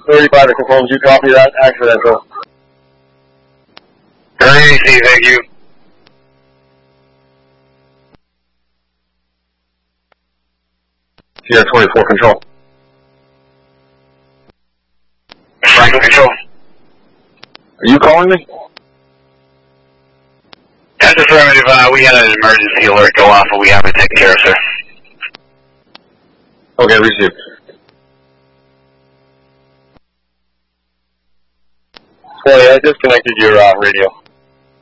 35 to confirm. Do you copy that? Accidental. Very easy, thank you. Sierra 24 control. Franklin control. Are you calling me? That's affirmative. We had an emergency alert go off, and we have it taken care of, sir. Okay, received. Sorry, I disconnected your radio.